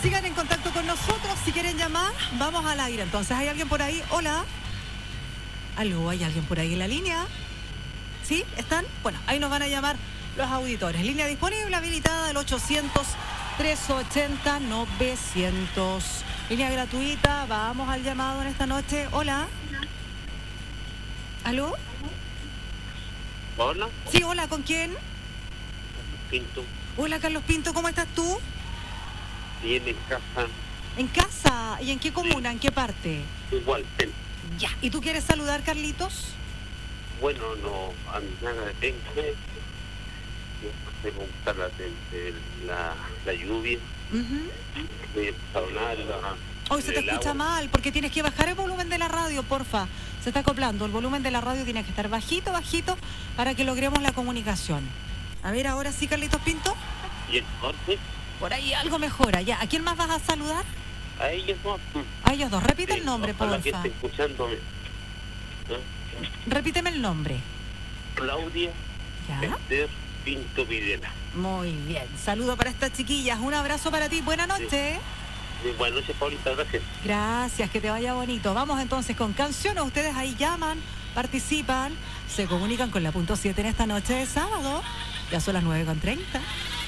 Sigan en contacto con nosotros. Si quieren llamar, vamos al aire. Entonces, ¿hay alguien por ahí? Hola. ¿Aló? ¿Hay alguien por ahí en la línea? ¿Sí? ¿Están? Bueno, ahí nos van a llamar los auditores. Línea disponible, habilitada, el 800-380-900. Línea gratuita. Vamos al llamado en esta noche. Hola. ¿Aló? Hola. Sí, hola. ¿Con quién? Pinto. Hola, Carlos Pinto. ¿Cómo estás tú? Bien, en casa. ¿En casa? ¿Y en qué comuna? ¿En qué parte? Igual, Ya. ¿Y tú quieres saludar, Carlitos? bueno, no, a mi nada de Tenque. Me gusta la lluvia. Me gusta Hoy se te escucha mal, porque tienes que bajar el volumen de la radio, porfa. Se está acoplando. El volumen de la radio tiene que estar bajito, bajito, para que logremos la comunicación. A ver, ahora sí, Carlitos Pinto. ¿Y el norte? Por ahí algo mejora. Ya. ¿A quién más vas a saludar? A ellos no. A ellos dos. Repite el nombre, ojalá que porfa. esté escuchándome. Repíteme el nombre. Claudia Ya. Esther Pinto Videla. Muy bien. Saludo para estas chiquillas. Un abrazo para ti. Buenas noches. Buenas noches, Paulita, gracias. Gracias, que te vaya bonito. Vamos entonces con canciones. Ustedes ahí llaman, participan, se comunican con la punto 7 en esta noche de sábado. Ya son las 9:30.